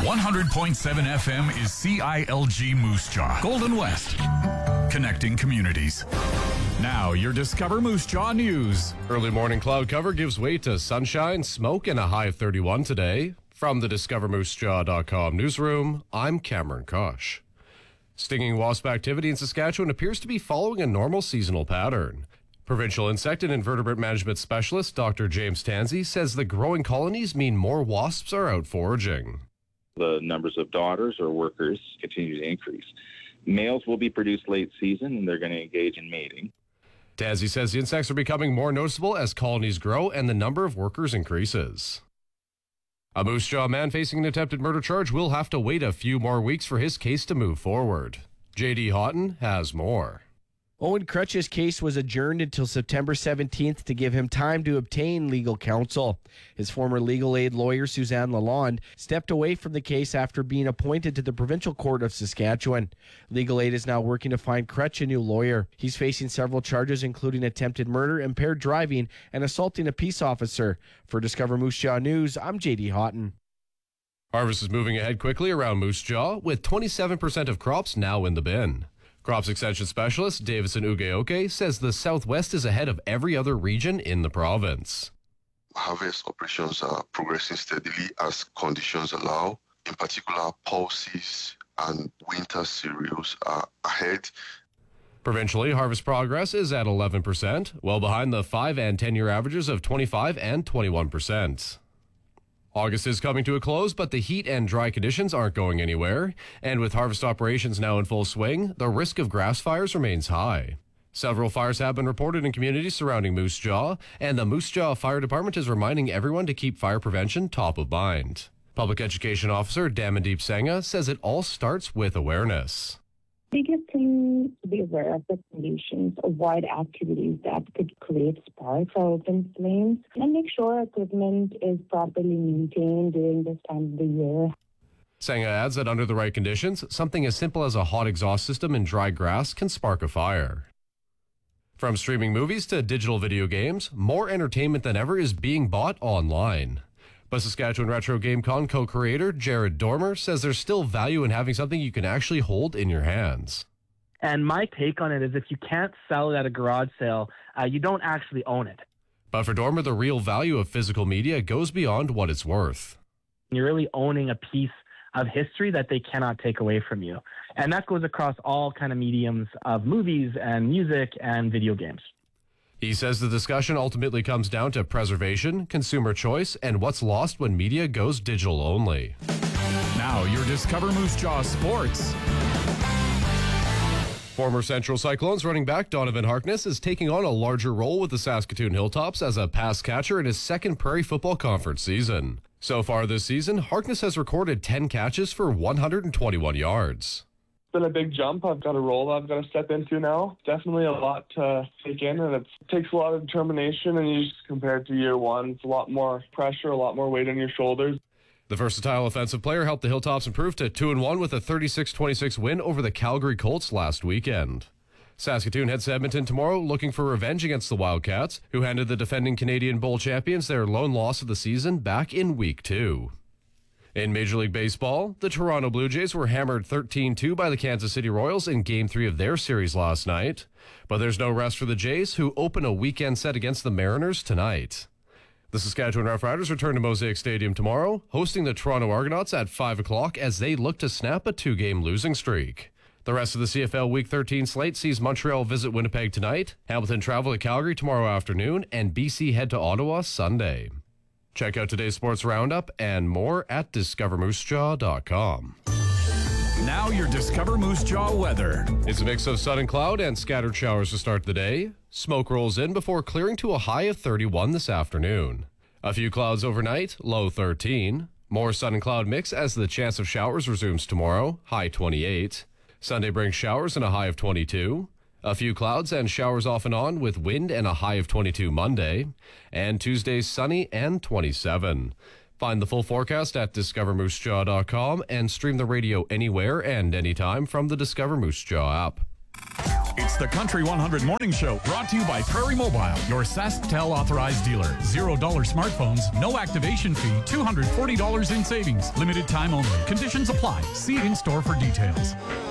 100.7 FM is CILG Moose Jaw, Golden West, connecting communities. Now, your Discover Moose Jaw news. Early morning cloud cover gives way to sunshine, smoke, and a high of 31 today. From the DiscoverMooseJaw.com newsroom, I'm Cameron Kosh. Stinging wasp activity in Saskatchewan appears to be following a normal seasonal pattern. Provincial Insect and Invertebrate Management Specialist Dr. James Tansey says the growing colonies mean more wasps are out foraging. The numbers of daughters or workers continue to increase. Males will be produced late season and they're going to engage in mating. Tansey says the insects are becoming more noticeable as colonies grow and the number of workers increases. A Moose Jaw man facing an attempted murder charge will have to wait a few more weeks for his case to move forward. J.D. Houghton has more. Owen Crutch's case was adjourned until September 17th to give him time to obtain legal counsel. His former legal aid lawyer, Suzanne Lalonde, stepped away from the case after being appointed to the Provincial Court of Saskatchewan. Legal aid is now working to find Crutch a new lawyer. He's facing several charges, including attempted murder, impaired driving, and assaulting a peace officer. For Discover Moose Jaw News, I'm J.D. Houghton. Harvest is moving ahead quickly around Moose Jaw, with 27% of crops now in the bin. Crops Extension Specialist Davison Ugeoke says the Southwest is ahead of every other region in the province. Harvest operations are progressing steadily as conditions allow. In particular, pulses and winter cereals are ahead. Provincially, harvest progress is at 11%, well behind the 5 and 10-year averages of 25 and 21%. August is coming to a close, but the heat and dry conditions aren't going anywhere. And with harvest operations now in full swing, the risk of grass fires remains high. Several fires have been reported in communities surrounding Moose Jaw, and the Moose Jaw Fire Department is reminding everyone to keep fire prevention top of mind. Public Education Officer Damandeep Senga says it all starts with awareness. Biggest thing to be aware of the conditions, avoid activities that could create sparks or open flames, and make sure equipment is properly maintained during this time of the year. Senga adds that under the right conditions, something as simple as a hot exhaust system in dry grass can spark a fire. From streaming movies to digital video games, more entertainment than ever is being bought online. But Saskatchewan Retro GameCon co-creator Jared Dormer says there's still value in having something you can actually hold in your hands. And my take on it is if you can't sell it at a garage sale, you don't actually own it. But for Dormer, the real value of physical media goes beyond what it's worth. You're really owning a piece of history that they cannot take away from you. And that goes across all kind of mediums of movies and music and video games. He says the discussion ultimately comes down to preservation, consumer choice, and what's lost when media goes digital only. Now, your Discover Moose Jaw Sports. Former Central Cyclones running back Donovan Harkness is taking on a larger role with the Saskatoon Hilltops as a pass catcher in his second Prairie Football Conference season. So far this season, Harkness has recorded 10 catches for 121 yards. It's been a big jump. I've got a role I've got to step into now. Definitely a lot to take in, and it takes a lot of determination, and you just compare it to year one, it's a lot more pressure, a lot more weight on your shoulders. The versatile offensive player helped the Hilltops improve to 2-1 with a 36-26 win over the Calgary Colts last weekend. Saskatoon heads to Edmonton tomorrow looking for revenge against the Wildcats, who handed the defending Canadian Bowl champions their lone loss of the season back in Week 2. In Major League Baseball, the Toronto Blue Jays were hammered 13-2 by the Kansas City Royals in Game 3 of their series last night. But there's no rest for the Jays, who open a weekend set against the Mariners tonight. The Saskatchewan Roughriders return to Mosaic Stadium tomorrow, hosting the Toronto Argonauts at 5 o'clock as they look to snap a 2-game losing streak. The rest of the CFL Week 13 slate sees Montreal visit Winnipeg tonight, Hamilton travel to Calgary tomorrow afternoon, and BC head to Ottawa Sunday. Check out today's sports roundup and more at DiscoverMooseJaw.com. Now your Discover Moose Jaw weather. It's a mix of sun and cloud and scattered showers to start the day. Smoke rolls in before clearing to a high of 31 this afternoon. A few clouds overnight, low 13. More sun and cloud mix as the chance of showers resumes tomorrow, high 28. Sunday brings showers and a high of 22. A few clouds and showers off and on with wind and a high of 22 Monday. And Tuesday sunny and 27. Find the full forecast at DiscoverMooseJaw.com and stream the radio anywhere and anytime from the Discover Moose Jaw app. It's the Country 100 Morning Show, brought to you by Prairie Mobile, your SaskTel authorized dealer. $0 smartphones, no activation fee, $240 in savings. Limited time only. Conditions apply. See in store for details.